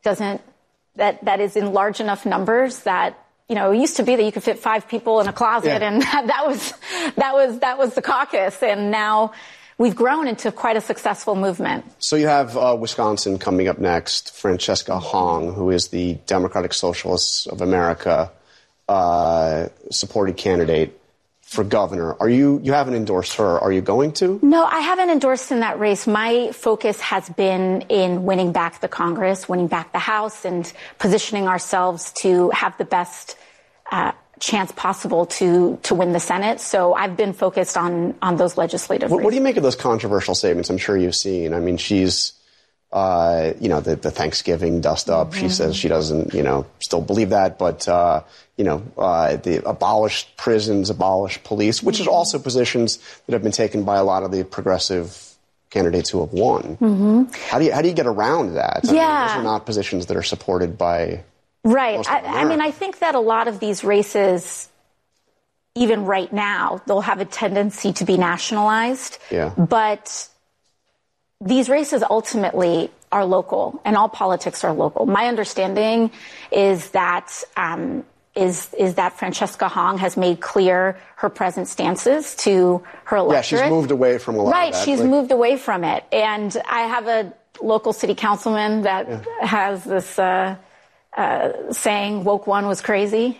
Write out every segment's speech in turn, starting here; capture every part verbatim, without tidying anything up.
doesn't, that, that is in large enough numbers that, you know, it used to be that you could fit five people in a closet, yeah. and that, that was, that was, that was the caucus. And now we've grown into quite a successful movement. So you have uh, Wisconsin coming up next, Francesca Hong, who is the Democratic Socialists of America uh, supported candidate for governor. Are you, you haven't endorsed her. Are you going to? No, I haven't endorsed in that race. My focus has been in winning back the Congress, winning back the House, and positioning ourselves to have the best uh, chance possible to to win the Senate. So I've been focused on on those legislative what, races. What do you make of those controversial statements? I'm sure you've seen. I mean, she's, uh, you know, the, the Thanksgiving dust up. Mm-hmm. She says she doesn't, you know, still believe that, but, uh, you know, uh, the abolished prisons, abolished police, which is also positions that have been taken by a lot of the progressive candidates who have won. Mm-hmm. How do you how do you get around that? I Yeah, mean, those are not positions that are supported by right. I, I mean, I think that a lot of these races, even right now, they'll have a tendency to be nationalized. Yeah. But these races ultimately are local, and all politics are local. My understanding is that. Um, Is, is that Francesca Hong has made clear her present stances to her electorate. Yeah, she's moved away from a lot right, of that. Right, she's like, moved away from it. And I have a local city councilman that yeah. has this uh, uh, saying, woke one was crazy.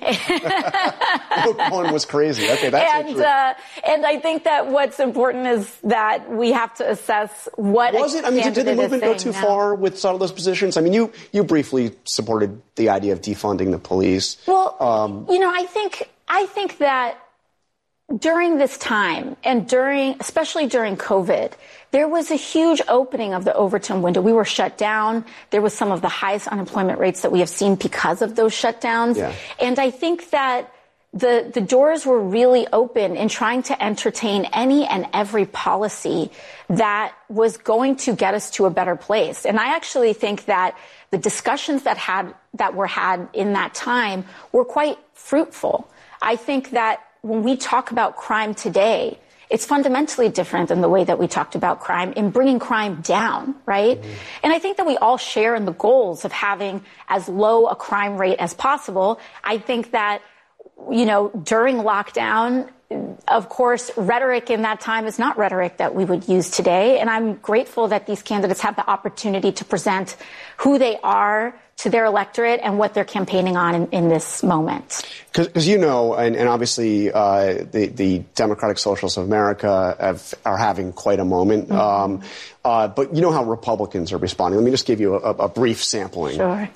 Woke one was crazy. Okay, that's and, uh, and I think that what's important is that we have to assess what was it? I mean, did the movement go too now. far with some of those positions? I mean, you you briefly supported the idea of defunding the police. Well, um, you know, I think I think that during this time, and during, especially during COVID, there was a huge opening of the Overton window. We were shut down. There was some of the highest unemployment rates that we have seen because of those shutdowns. Yeah. And I think that the, the doors were really open in trying to entertain any and every policy that was going to get us to a better place. And I actually think that the discussions that had, that were had in that time were quite fruitful. I think that when we talk about crime today, it's fundamentally different than the way that we talked about crime in bringing crime down, right? Mm-hmm. And I think that we all share in the goals of having as low a crime rate as possible. I think that, you know, during lockdown, of course, rhetoric in that time is not rhetoric that we would use today. And I'm grateful that these candidates have the opportunity to present who they are to their electorate and what they're campaigning on in, in this moment. Because you know, and, and obviously uh, the, the Democratic Socialists of America have, are having quite a moment. Mm-hmm. Um, uh, but you know how Republicans are responding. Let me just give you a, a brief sampling. Sure.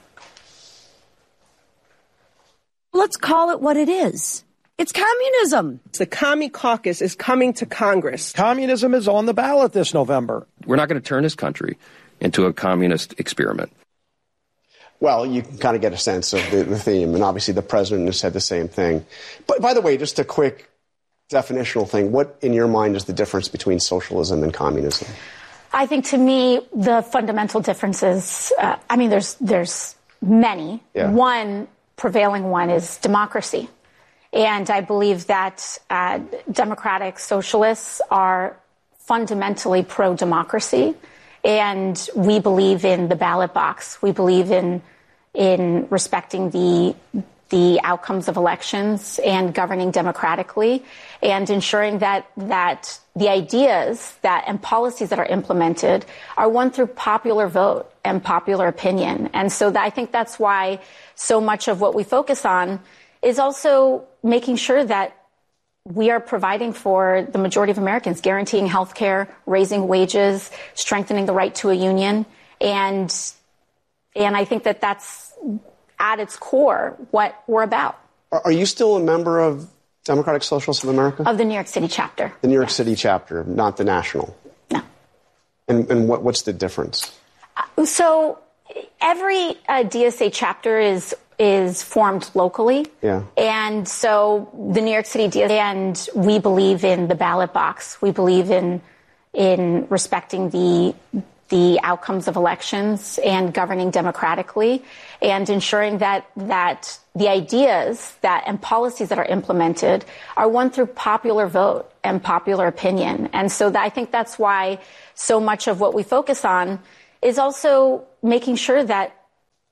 Let's call it what it is. It's communism. The Commie Caucus is coming to Congress. Communism is on the ballot this November. We're not going to turn this country into a communist experiment. Well, you can kind of get a sense of the, the theme, and obviously the president has said the same thing. But by the way, just a quick definitional thing. What, in your mind, is the difference between socialism and communism? I think, to me, the fundamental differences, uh, I mean, there's there's many. Yeah. One prevailing one is democracy. And I believe that uh, democratic socialists are fundamentally pro-democracy. And we believe in the ballot box. We believe in in respecting the the outcomes of elections and governing democratically and ensuring that that the ideas that and policies that are implemented are won through popular vote and popular opinion. And so that, I think that's why so much of what we focus on is also making sure that we are providing for the majority of Americans, guaranteeing health care, raising wages, strengthening the right to a union. And and I think that that's at its core what we're about. Are, are you still a member of Democratic Socialists of America? Of the New York City chapter. The New York yes. City chapter, not the national? No. And, and what, what's the difference? Uh, so every uh, D S A chapter is is formed locally. Yeah. And so the New York City D S A, and we believe in the ballot box. We believe in in respecting the the outcomes of elections and governing democratically and ensuring that that the ideas that and policies that are implemented are won through popular vote and popular opinion. And so that, I think that's why so much of what we focus on is also making sure that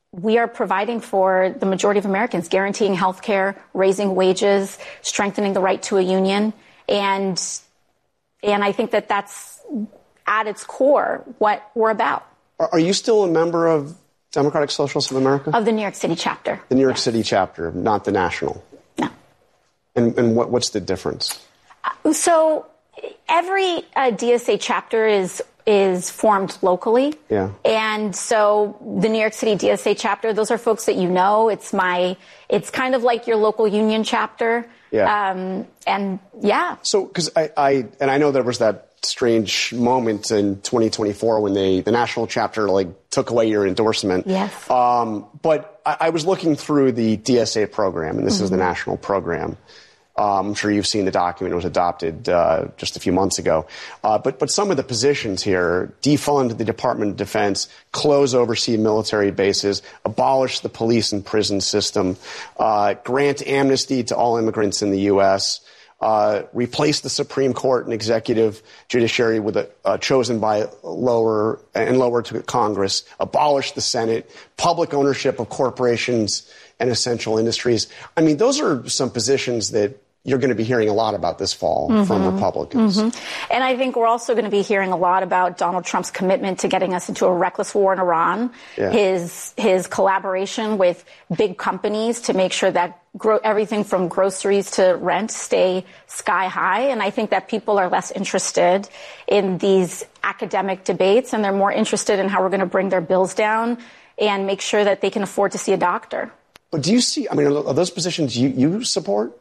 we are providing for the majority of Americans, guaranteeing health care, raising wages, strengthening the right to a union. And, and I think that that's at its core what we're about. Are, are you still a member of Democratic Socialists of America? Of the New York City chapter. The New York yes. City chapter, not the national? No. And, and what, what's the difference? Uh, so every uh, D S A chapter is is formed locally. Yeah. And so the New York City D S A chapter, those are folks that you know. It's my, it's kind of like your local union chapter. Yeah. Um, and yeah. So, because I, I, and I know there was that strange moment in twenty twenty-four when they, the national chapter, like, took away your endorsement. Yes. Um, but I, I was looking through the D S A program, and this mm-hmm. is the national program. Um, I'm sure you've seen the document. It was adopted uh, just a few months ago. Uh, but, but some of the positions here: defund the Department of Defense, close overseas military bases, abolish the police and prison system, uh, grant amnesty to all immigrants in the U S, uh, replace the Supreme Court and executive judiciary with a uh, chosen by lower and lower to Congress, abolish the Senate, public ownership of corporations and essential industries. I mean, those are some positions that you're going to be hearing a lot about this fall mm-hmm. from Republicans. Mm-hmm. And I think we're also going to be hearing a lot about Donald Trump's commitment to getting us into a reckless war in Iran, yeah. his his collaboration with big companies to make sure that gro- everything from groceries to rent stay sky high. And I think that people are less interested in these academic debates, and they're more interested in how we're going to bring their bills down and make sure that they can afford to see a doctor. But do you see, I mean, are those positions you, you support?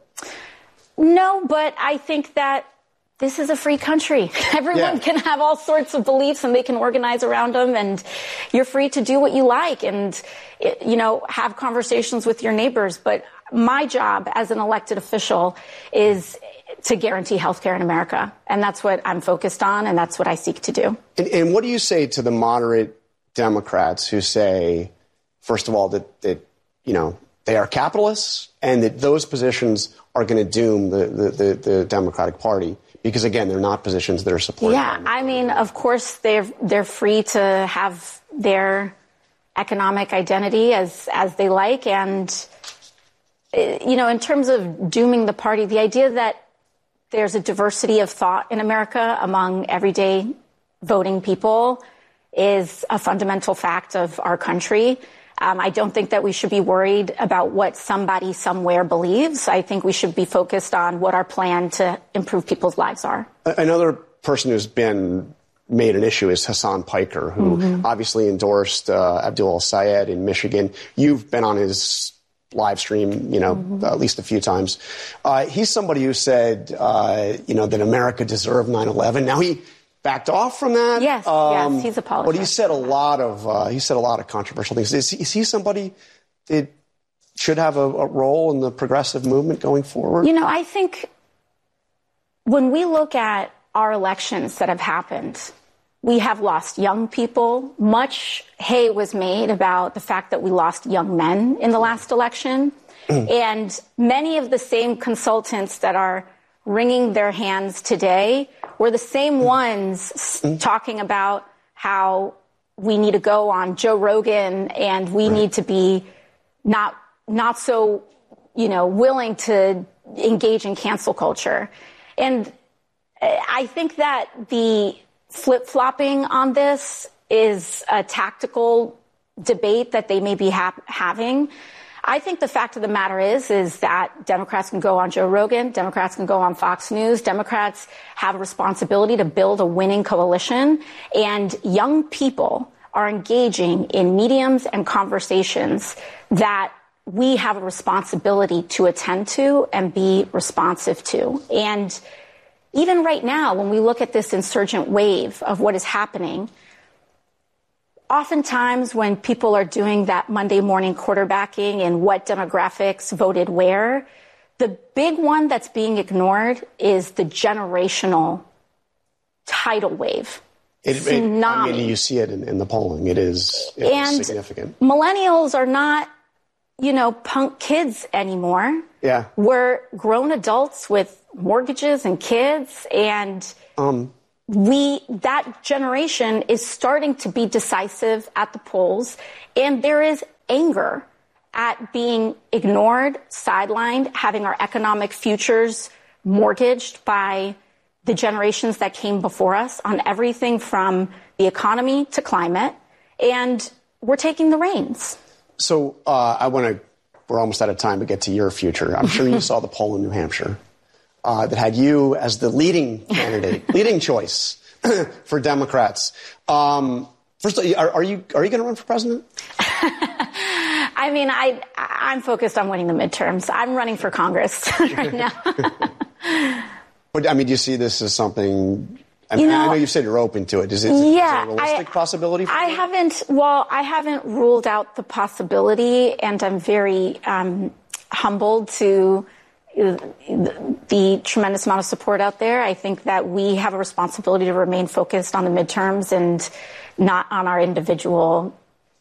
No, but I think that this is a free country. Everyone yeah. can have all sorts of beliefs and they can organize around them, and you're free to do what you like and, you know, have conversations with your neighbors. But my job as an elected official is to guarantee health care in America. And that's what I'm focused on, and that's what I seek to do. And, and what do you say to the moderate Democrats who say, first of all, that, that you know, they are capitalists and that those positions are going to doom the, the, the, the Democratic Party because, again, they're not positions that are supported. Yeah, I mean, of course, they're, they're free to have their economic identity as, as they like. And, you know, in terms of dooming the party, the idea that there's a diversity of thought in America among everyday voting people is a fundamental fact of our country. Um, I don't think that we should be worried about what somebody somewhere believes. I think we should be focused on what our plan to improve people's lives are. Another person who's been made an issue is Hassan Piker, who mm-hmm. obviously endorsed uh, Abdul El-Sayed in Michigan. You've been on his live stream, you know, mm-hmm. at least a few times. Uh, he's somebody who said, uh, you know, that America deserved nine eleven. Now, he backed off from that. Yes, um, yes, he's apologized. But he said a lot of uh, he said a lot of controversial things. Is, is he somebody that should have a, a role in the progressive movement going forward? You know, I think when we look at our elections that have happened, we have lost young people. Much hay was made about the fact that we lost young men in the last election, and many of the same consultants that are wringing their hands today were the same ones mm-hmm. talking about how we need to go on Joe Rogan and we right. need to be not not so, you know, willing to engage in cancel culture. And I think that the flip-flopping on this is a tactical debate that they may be ha- having. I think the fact of the matter is, is that Democrats can go on Joe Rogan, Democrats can go on Fox News, Democrats have a responsibility to build a winning coalition, and young people are engaging in mediums and conversations that we have a responsibility to attend to and be responsive to. And even right now, when we look at this insurgent wave of what is happening, oftentimes when people are doing that Monday morning quarterbacking and what demographics voted where, the big one that's being ignored is the generational tidal wave. It, it, I mean, you see it in, in the polling. It is, it and is significant. Millennials are not, you know, punk kids anymore. Yeah. We're grown adults with mortgages and kids, and um, we, that generation is starting to be decisive at the polls, and there is anger at being ignored, sidelined, having our economic futures mortgaged by the generations that came before us on everything from the economy to climate. And we're taking the reins. So uh, I want to, we're almost out of time to get to your future. I'm sure you saw the poll in New Hampshire uh, that had you as the leading candidate, leading choice for Democrats. Um, first, are, are you are you going to run for president? I mean, I, I'm focused on winning the midterms. I'm running for Congress right now. But, I mean, do you see this as something... I mean, you know, I know you said you're open to it. Is it, yeah, is it a realistic I, possibility for I you? haven't, well, I haven't ruled out the possibility, and I'm very um, humbled to the tremendous amount of support out there. I think that we have a responsibility to remain focused on the midterms and not on our individual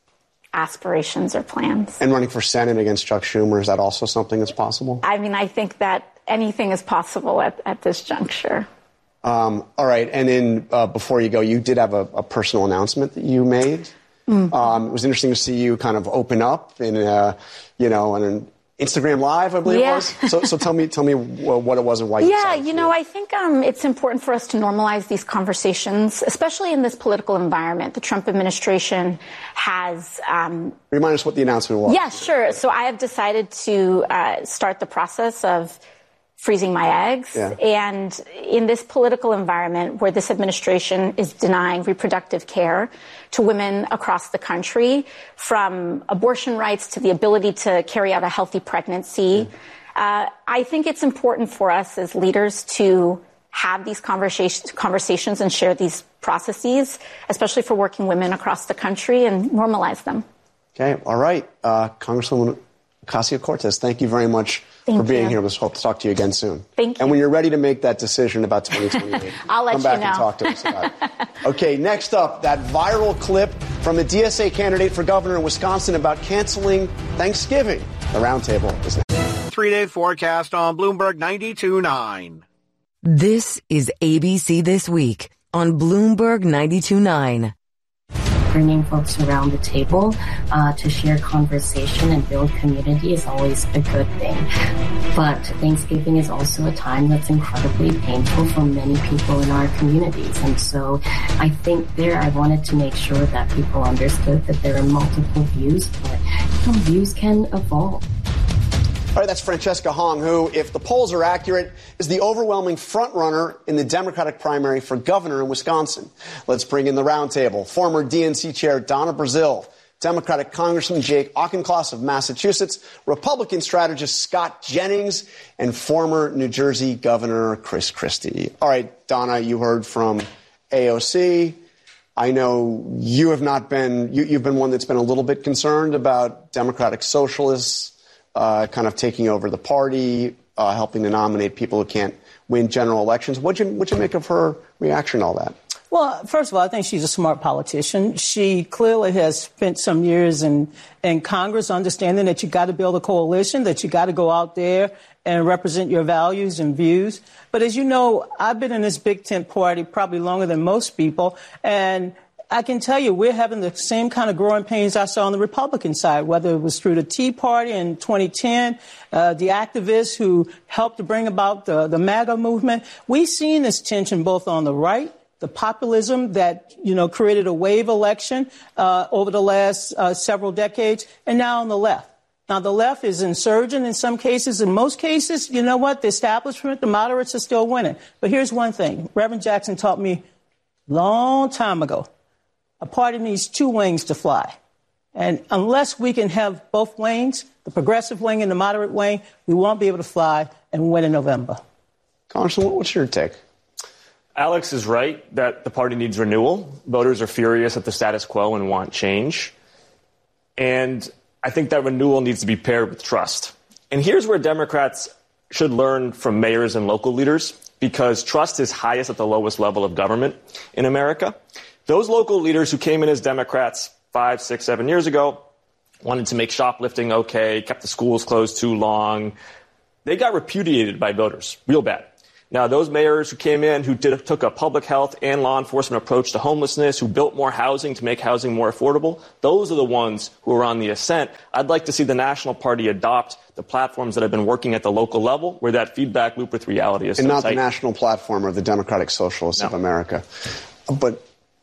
aspirations or plans. And running for Senate against Chuck Schumer, is that also something that's possible? I mean, I think that anything is possible at, at this juncture. Um, all right. And then uh, before you go, you did have a, a personal announcement that you made. Mm-hmm. Um, it was interesting to see you kind of open up in, uh, you know, on an Instagram Live, I believe yeah. it was. So, so tell me, tell me what it was and why you Yeah, decided you to know, do it. I think um, it's important for us to normalize these conversations, especially in this political environment. The Trump administration has... Um, Remind us what the announcement was. Yeah, sure. So I have decided to uh, start the process of freezing my eggs. Yeah. And in this political environment where this administration is denying reproductive care to women across the country, from abortion rights to the ability to carry out a healthy pregnancy, yeah. uh, I think it's important for us as leaders to have these conversations, conversations and share these processes, especially for working women across the country, and normalize them. Okay. All right. Uh, Congresswoman Ocasio-Cortez, thank you very much Thank for being you. here. Let's hope to talk to you again soon. Thank you. And when you're ready to make that decision about twenty twenty-eight, I'll let come you back know. and talk to us about it. Okay, next up, that viral clip from a D S A candidate for governor in Wisconsin about canceling Thanksgiving. The roundtable is next. Three-day forecast on Bloomberg ninety-two point nine. This is A B C This Week on Bloomberg ninety-two point nine. Bringing folks around the table uh, to share conversation and build community is always a good thing. But Thanksgiving is also a time that's incredibly painful for many people in our communities. And so I think there I wanted to make sure that people understood that there are multiple views, but you know, views can evolve. All right, that's Francesca Hong, who, if the polls are accurate, is the overwhelming frontrunner in the Democratic primary for governor in Wisconsin. Let's bring in the roundtable. Former D N C chair Donna Brazile, Democratic Congressman Jake Auchincloss of Massachusetts, Republican strategist Scott Jennings, and former New Jersey Governor Chris Christie. All right, Donna, you heard from A O C. I know you have not been, you, you've been one that's been a little bit concerned about Democratic socialists Uh, kind of taking over the party, uh, helping to nominate people who can't win general elections. What'd you, what'd you make of her reaction to all that? Well, first of all, I think she's a smart politician. She clearly has spent some years in, in Congress understanding that you got to build a coalition, that you got to go out there and represent your values and views. But as you know, I've been in this big tent party probably longer than most people, and I can tell you we're having the same kind of growing pains I saw on the Republican side, whether it was through the Tea Party in twenty ten, uh, the activists who helped to bring about the, the MAGA movement. We've seen this tension both on the right, the populism that, you know, created a wave election uh, over the last uh, several decades, and now on the left. Now, the left is insurgent in some cases. In most cases, you know what? The establishment, the moderates are still winning. But here's one thing. Reverend Jackson taught me a long time ago. A party needs two wings to fly. And unless we can have both wings, the progressive wing and the moderate wing, we won't be able to fly and win in November. Congressman, what's your take? Alex is right that the party needs renewal. Voters are furious at the status quo and want change. And I think that renewal needs to be paired with trust. And here's where Democrats should learn from mayors and local leaders, because trust is highest at the lowest level of government in America. Those local leaders who came in as Democrats five, six, seven years ago wanted to make shoplifting okay, kept the schools closed too long. They got repudiated by voters real bad. Now, those mayors who came in, who did, took a public health and law enforcement approach to homelessness, who built more housing to make housing more affordable, those are the ones who are on the ascent. I'd like to see the National Party adopt the platforms that have been working at the local level, where that feedback loop with reality is. And so not tight. the national platform of the Democratic Socialists no. of America. But,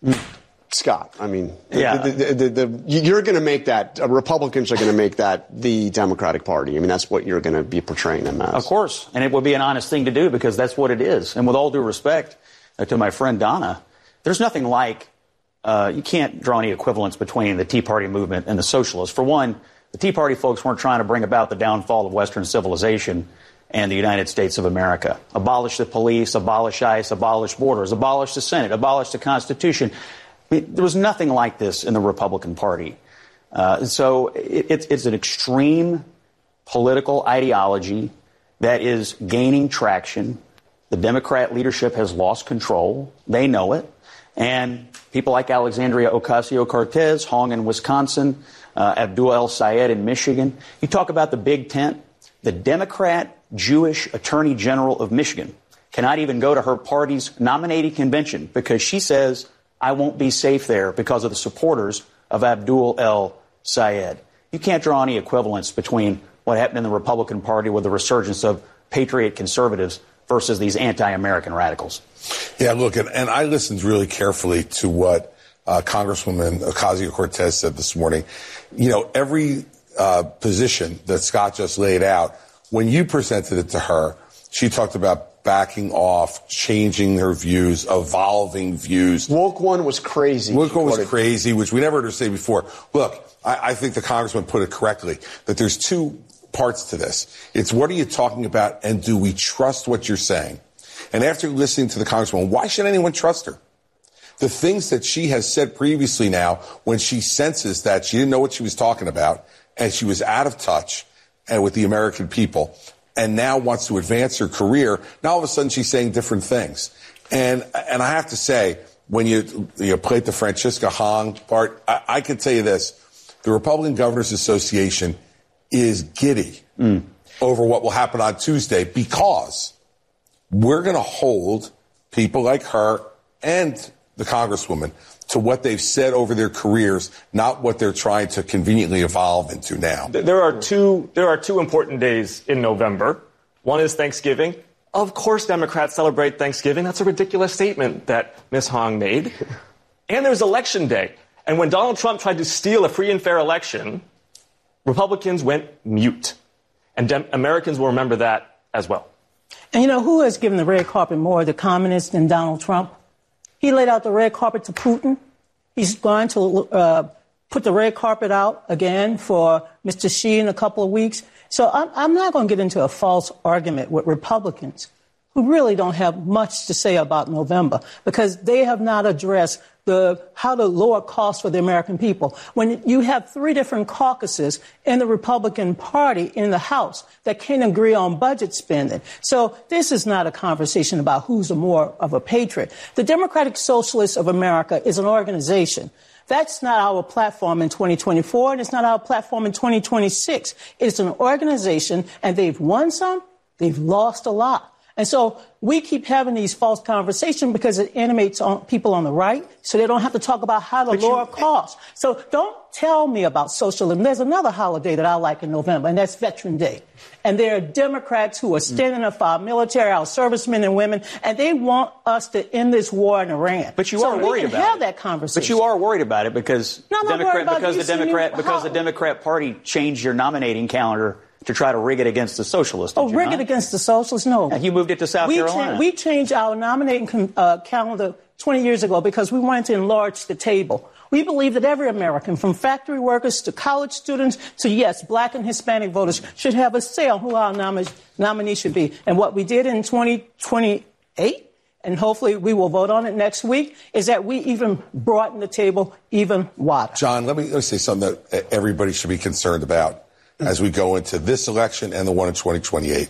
Scott, I mean, yeah. the, the, the, the, you're going to make that, uh, Republicans are going to make that the Democratic Party. I mean, that's what you're going to be portraying them as. Of course. And it would be an honest thing to do because that's what it is. And with all due respect uh, to my friend Donna, there's nothing like, uh, you can't draw any equivalence between the Tea Party movement and the socialists. For one, the Tea Party folks weren't trying to bring about the downfall of Western civilization and the United States of America. Abolish the police, abolish ICE, abolish borders, abolish the Senate, abolish the Constitution. I mean, there was nothing like this in the Republican Party. Uh, so it, it's, it's an extreme political ideology that is gaining traction. The Democrat leadership has lost control. They know it. And people like Alexandria Ocasio-Cortez, Hong in Wisconsin, uh, Abdul El-Sayed in Michigan. You talk about the Big Tent. The Democrat Jewish Attorney General of Michigan cannot even go to her party's nominating convention because she says, I won't be safe there because of the supporters of Abdul El-Sayed. You can't draw any equivalence between what happened in the Republican Party with the resurgence of patriot conservatives versus these anti-American radicals. Yeah, look, and, and I listened really carefully to what uh, Congresswoman Ocasio-Cortez said this morning. You know, every uh, position that Scott just laid out, when you presented it to her, she talked about backing off, changing her views, evolving views. Woke one was crazy. Woke one was crazy, which we never heard her say before. Look, I, I think the congressman put it correctly, that there's two parts to this. It's what are you talking about, and do we trust what you're saying? And after listening to the congresswoman, why should anyone trust her? The things that she has said previously now, when she senses that she didn't know what she was talking about, and she was out of touch and with the American people, and now wants to advance her career, now all of a sudden she's saying different things. And and I have to say, when you you played the Francisca Hong part, I, I can tell you this. The Republican Governors Association is giddy mm. over what will happen on Tuesday because we're going to hold people like her and the Congresswoman to what they've said over their careers, not what they're trying to conveniently evolve into now. There are two, there are two important days in November. One is Thanksgiving. Of course Democrats celebrate Thanksgiving. That's a ridiculous statement that Miz Hong made. And there's Election Day. And when Donald Trump tried to steal a free and fair election, Republicans went mute. And Dem- Americans will remember that as well. And you know, who has given the red carpet more, the communists than Donald Trump? He laid out the red carpet to Putin. He's going to uh, put the red carpet out again for Mister Xi in a couple of weeks. So I'm, I'm not going to get into a false argument with Republicans who really don't have much to say about November because they have not addressed the how to lower costs for the American people. When you have three different caucuses in the Republican Party in the House that can't agree on budget spending. So this is not a conversation about who's a more of a patriot. The Democratic Socialists of America is an organization. That's not our platform in twenty twenty-four, and it's not our platform in twenty twenty-six. It's an organization, and they've won some, they've lost a lot. And so we keep having these false conversations because it animates on people on the right, so they don't have to talk about how to but lower you, costs. So don't tell me about socialism. There's another holiday that I like in November, and that's Veteran Day. And there are Democrats who are standing up for our military, our servicemen and women, and they want us to end this war in Iran. But you so are worried we can about have it. that conversation. But you are worried about it because no, I'm Democrat, not worried about because the Democrat you, because the Democrat Party changed your nominating calendar to try to rig it against the socialists. Oh, rig not? it against the socialists? No. Yeah, you moved it to South we Carolina. Cha- we changed our nominating uh, calendar twenty years ago because we wanted to enlarge the table. We believe that every American, from factory workers to college students to, yes, black and Hispanic voters, should have a say on who our nom- nominee should be. And what we did in twenty twenty-eight, and hopefully we will vote on it next week, is that we even brought the table even wider. John, let me, let me say something that everybody should be concerned about as we go into this election and the one in twenty twenty-eight.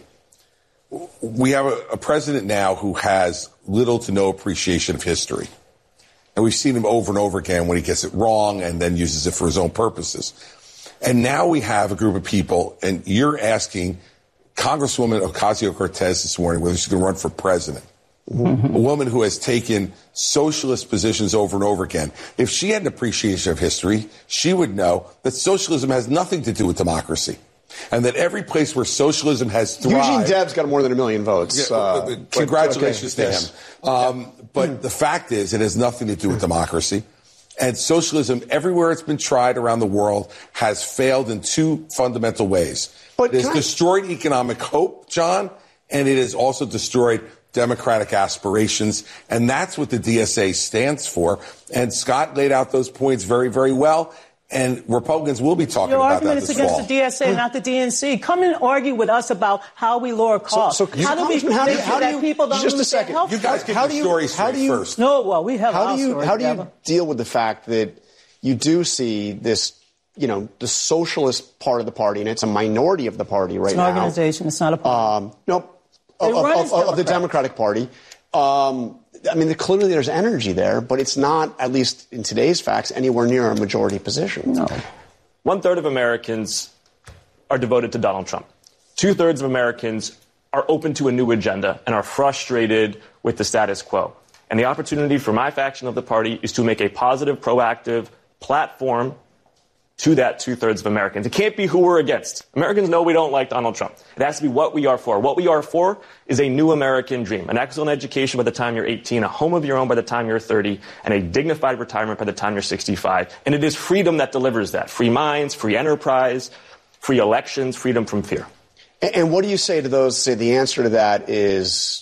We have a, a president now who has little to no appreciation of history. And we've seen him over and over again when he gets it wrong and then uses it for his own purposes. And now we have a group of people, and you're asking Congresswoman Ocasio-Cortez this morning, whether she's going to run for president. Mm-hmm. A woman who has taken socialist positions over and over again. If she had an appreciation of history, she would know that socialism has nothing to do with democracy. And that every place where socialism has thrived... Eugene Debs got more than a million votes. Yeah, uh, congratulations but, okay, to yes. him. Um, but mm. the fact is, it has nothing to do with democracy. And socialism, everywhere it's been tried around the world, has failed in two fundamental ways. But it has I... destroyed economic hope, John, and it has also destroyed democratic aspirations, and that's what the D S A stands for. And Scott laid out those points very, very well, and Republicans will be talking Your about that this this fall. Your fall. argument is against the D S A, not the D N C. Come and argue with us about how we lower costs. So, so how do we how do you, how do you, people don't just a second. Health you guys get how the do you, story how do you, first. No, well, we have how our do you story how do you together. deal with the fact that you do see this, you know, the socialist part of the party, and it's a minority of the party right it's an now. It's an organization. It's not a party. Um, nope. Of, of, of, of the Democratic Party. Um, I mean, clearly there's energy there, but it's not, at least in today's facts, anywhere near a majority position. No. One third of Americans are devoted to Donald Trump. Two thirds of Americans are open to a new agenda and are frustrated with the status quo. And the opportunity for my faction of the party is to make a positive, proactive platform to that two-thirds of Americans. It can't be who we're against. Americans know we don't like Donald Trump. It has to be what we are for. What we are for is a new American dream, an excellent education by the time you're eighteen, a home of your own by the time you're thirty, and a dignified retirement by the time you're sixty-five. And it is freedom that delivers that. Free minds, free enterprise, free elections, freedom from fear. And, and what do you say to those, say the answer to that is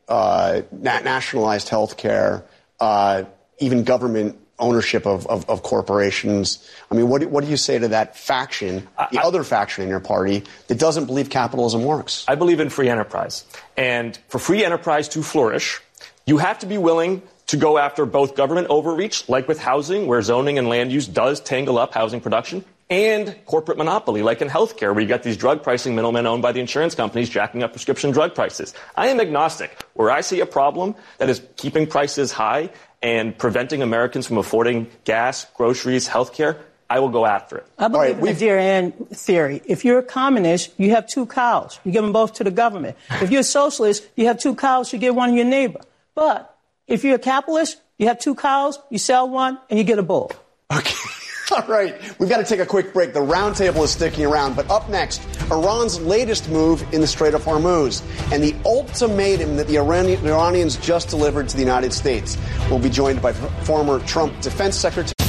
uh, nationalized health care, uh, even government ownership of, of, of corporations? I mean, what do, what do you say to that faction, the I, other faction in your party, that doesn't believe capitalism works? I believe in free enterprise. And for free enterprise to flourish, you have to be willing to go after both government overreach, like with housing, where zoning and land use does tangle up housing production, and corporate monopoly, like in healthcare, where you got these drug pricing middlemen owned by the insurance companies jacking up prescription drug prices. I am agnostic. Where I see a problem that is keeping prices high and preventing Americans from affording gas, groceries, healthcare, I will go after it. I believe right, in the dear Ann theory. If you're a communist, you have two cows. You give them both to the government. If you're a socialist, you have two cows, you give one to your neighbor. But if you're a capitalist, you have two cows, you sell one, and you get a bull. Okay. All right. We've got to take a quick break. The roundtable is sticking around. But up next, Iran's latest move in the Strait of Hormuz and the ultimatum that the Iranians just delivered to the United States. We'll be joined by former Trump Defense Secretary.